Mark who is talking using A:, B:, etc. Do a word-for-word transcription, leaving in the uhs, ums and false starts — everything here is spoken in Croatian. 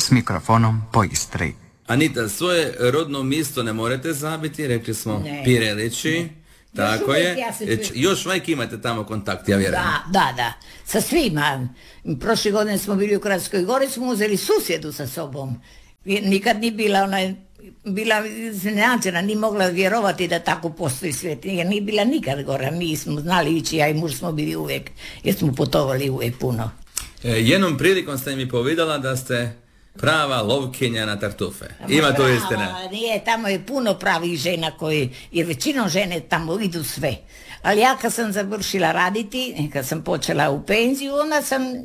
A: s mikrofonom po Istri.
B: Anita, svoje rodno mjesto ne morate zabiti, rekli smo
C: Ne.
B: Pirelići. Tako
C: uvijek
B: je.
C: ja se
B: E,
C: čujem.
B: č- Još uvijek imate tamo kontakt, ja vjerujem.
C: Da, da, da. Sa svima. Prošle godine smo bili u Kranjskoj Gori, smo uzeli susjedu sa sobom. I nikad ni bila ona, bila iznenađena, ni mogla vjerovati da tako postoji svijet. Jer nije bila nikad gora. Mi smo znali ići, ja i muž smo bili uvijek, jer smo putovali uvijek puno.
B: E, jednom prilikom ste mi povedala da ste prava lovkinja na tartufe. Ima to
C: Prava,
B: istine.
C: Nije, tamo je puno pravih žena koji, jer većinom žene tamo idu sve. Ali ja kad sam završila raditi, kad sam počela u penziju, onda sam